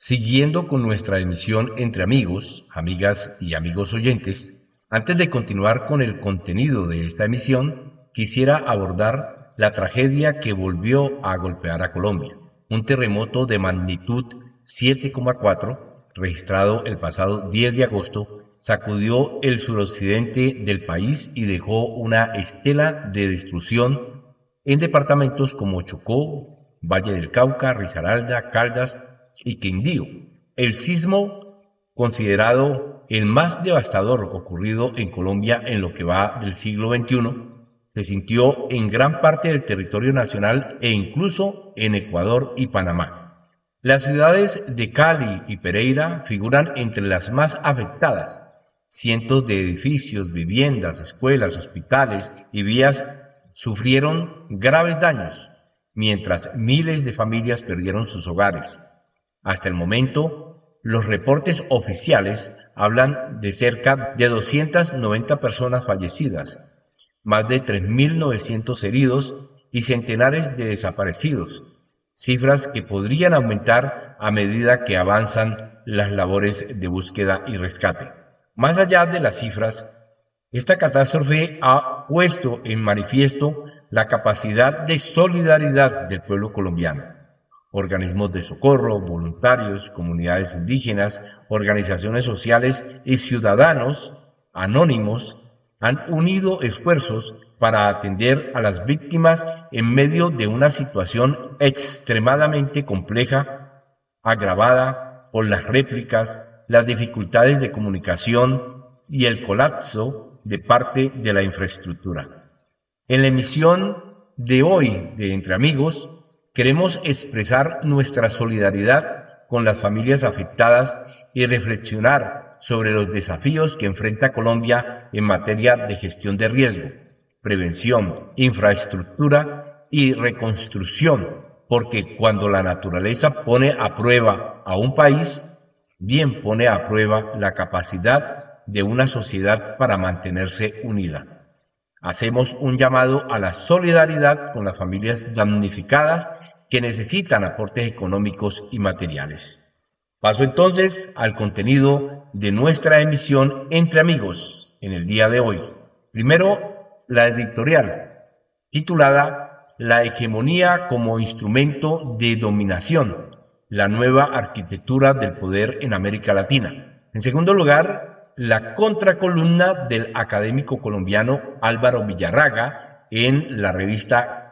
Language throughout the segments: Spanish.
Siguiendo con nuestra emisión entre amigos, amigas y amigos oyentes, antes de continuar con el contenido de esta emisión, quisiera abordar la tragedia que volvió a golpear a Colombia. Un terremoto de magnitud 7,4, registrado el pasado 10 de agosto, sacudió el suroccidente del país y dejó una estela de destrucción en departamentos como Chocó, Valle del Cauca, Risaralda, Caldas y Quindío. El sismo, considerado el más devastador ocurrido en Colombia en lo que va del siglo XXI, se sintió en gran parte del territorio nacional e incluso en Ecuador y Panamá. Las ciudades de Cali y Pereira figuran entre las más afectadas. Cientos de edificios, viviendas, escuelas, hospitales y vías sufrieron graves daños, mientras miles de familias perdieron sus hogares. Hasta el momento, los reportes oficiales hablan de cerca de 290 personas fallecidas, más de 3.900 heridos y centenares de desaparecidos, cifras que podrían aumentar a medida que avanzan las labores de búsqueda y rescate. Más allá de las cifras, esta catástrofe ha puesto en manifiesto la capacidad de solidaridad del pueblo colombiano. Organismos de socorro, voluntarios, comunidades indígenas, organizaciones sociales y ciudadanos anónimos han unido esfuerzos para atender a las víctimas en medio de una situación extremadamente compleja, agravada por las réplicas, las dificultades de comunicación y el colapso de parte de la infraestructura. En la emisión de hoy de Entre Amigos, queremos expresar nuestra solidaridad con las familias afectadas y reflexionar sobre los desafíos que enfrenta Colombia en materia de gestión de riesgo, prevención, infraestructura y reconstrucción, porque cuando la naturaleza pone a prueba a un país, bien pone a prueba la capacidad de una sociedad para mantenerse unida. Hacemos un llamado a la solidaridad con las familias damnificadas que necesitan aportes económicos y materiales. Paso entonces al contenido de nuestra emisión Entre Amigos en el día de hoy. Primero, la editorial, titulada La hegemonía como instrumento de dominación, la nueva arquitectura del poder en América Latina. En segundo lugar, la contracolumna del académico colombiano Álvaro Villarraga en la revista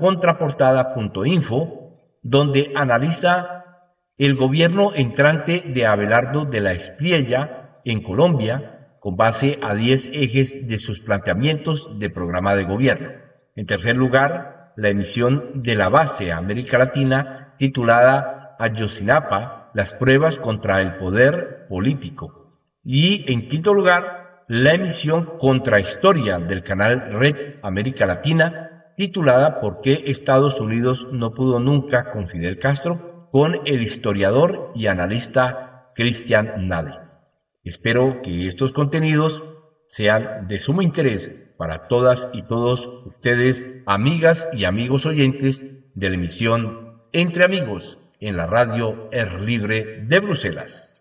contraportada.info, donde analiza el gobierno entrante de Abelardo de la Espriella en Colombia con base a 10 ejes de sus planteamientos de programa de gobierno. En tercer lugar, la emisión de la base América Latina titulada Ayotzinapa, las pruebas contra el poder político. Y en quinto lugar, la emisión Contrahistoria del canal Red América Latina, titulada ¿Por qué Estados Unidos no pudo nunca con Fidel Castro?, con el historiador y analista Cristian Nade. Espero que estos contenidos sean de sumo interés para todas y todos ustedes, amigas y amigos oyentes de la emisión Entre Amigos en la radio Air Libre de Bruselas.